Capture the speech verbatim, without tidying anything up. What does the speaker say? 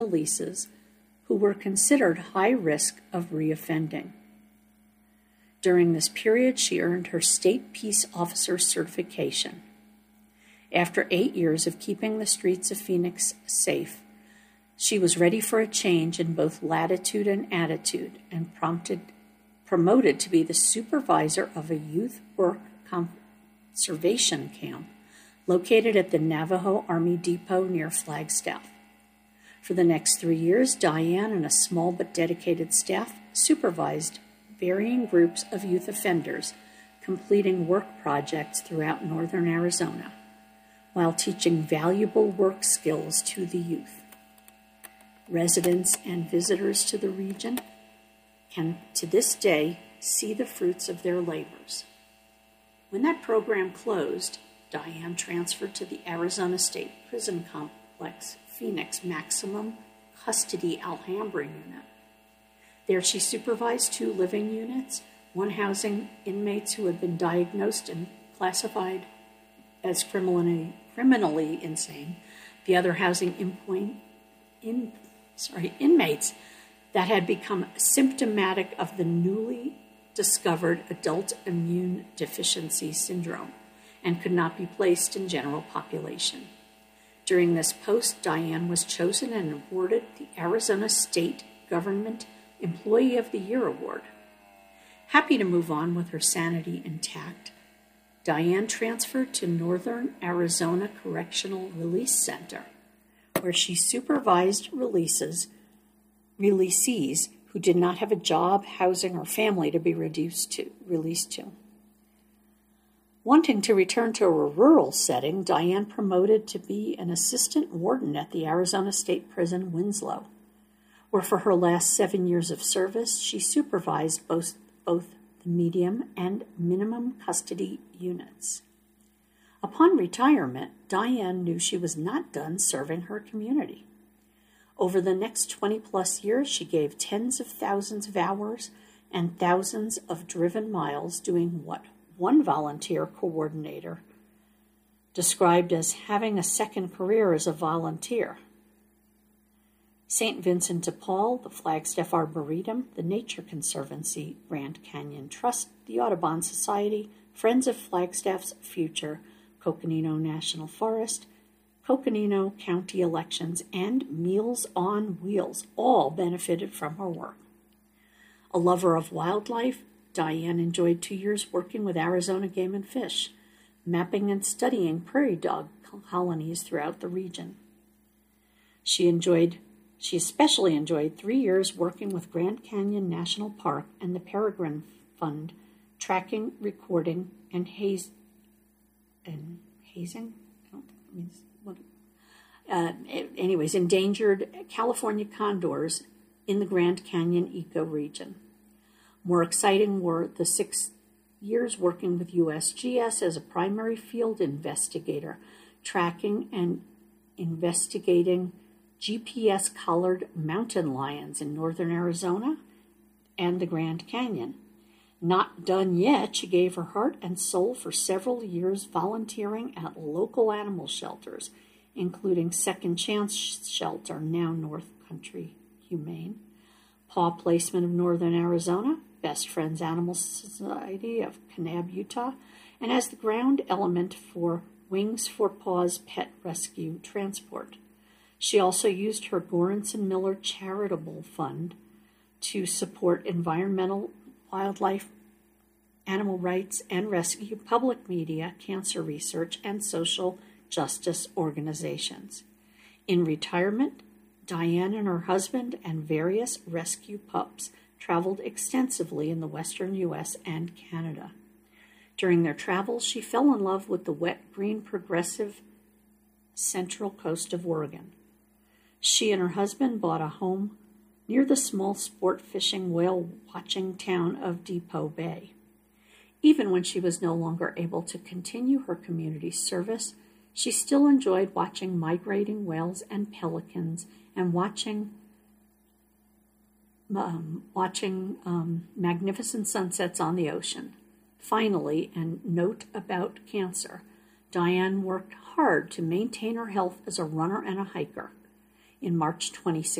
releases who were considered high risk of reoffending. During this period, she earned her State Peace Officer certification. After eight years of keeping the streets of Phoenix safe, she was ready for a change in both latitude and attitude and prompted, promoted to be the supervisor of a youth work conservation camp located at the Navajo Army Depot near Flagstaff. For the next three years, Diane and a small but dedicated staff supervised varying groups of youth offenders completing work projects throughout northern Arizona, while teaching valuable work skills to the youth. Residents and visitors to the region can, to this day, see the fruits of their labors. When that program closed, Diane transferred to the Arizona State Prison Complex Phoenix Maximum Custody Alhambra Unit. There she supervised two living units, one housing inmates who had been diagnosed and classified as criminally, criminally insane, the other housing in, in, sorry, inmates that had become symptomatic of the newly discovered adult immune deficiency syndrome and could not be placed in general population. During this post, Diane was chosen and awarded the Arizona State Government Employee of the Year Award. Happy to move on with her sanity intact, Diane transferred to Northern Arizona Correctional Release Center, where she supervised releases, releasees who did not have a job, housing, or family to be reduced to, released to. Wanting to return to a rural setting, Diane promoted to be an assistant warden at the Arizona State Prison Winslow, where for her last seven years of service, she supervised both, both the medium and minimum custody units. Upon retirement, Diane knew she was not done serving her community. Over the next twenty-plus years, she gave tens of thousands of hours and thousands of driven miles doing what one volunteer coordinator described as having a second career as a volunteer. Saint Vincent de Paul, the Flagstaff Arboretum, the Nature Conservancy, Grand Canyon Trust, the Audubon Society, Friends of Flagstaff's Future, Coconino National Forest, Coconino County elections, and Meals on Wheels all benefited from her work. A lover of wildlife, Diane enjoyed two years working with Arizona Game and Fish, mapping and studying prairie dog colonies throughout the region. She enjoyed She especially enjoyed three years working with Grand Canyon National Park and the Peregrine Fund, tracking, recording, and haze and hazing. I don't think that means what. Uh, anyways, endangered California condors in the Grand Canyon ecoregion. More exciting were the six years working with U S G S as a primary field investigator, tracking and investigating G P S-collared mountain lions in northern Arizona and the Grand Canyon. Not done yet, she gave her heart and soul for several years volunteering at local animal shelters, including Second Chance Shelter, now North Country Humane, Paw Placement of Northern Arizona, Best Friends Animal Society of Kanab, Utah, and as the ground element for Wings for Paws Pet Rescue Transport. She also used her Goranson Miller Charitable Fund to support environmental, wildlife, animal rights and rescue, public media, cancer research, and social justice organizations. In retirement, Diane and her husband and various rescue pups traveled extensively in the western U S and Canada. During their travels, she fell in love with the wet, green, progressive central coast of Oregon. She and her husband bought a home near the small sport fishing whale-watching town of Depot Bay. Even when she was no longer able to continue her community service, she still enjoyed watching migrating whales and pelicans and watching um, watching um, magnificent sunsets on the ocean. Finally, and note about cancer, Diane worked hard to maintain her health as a runner and a hiker. in March twenty sixteen.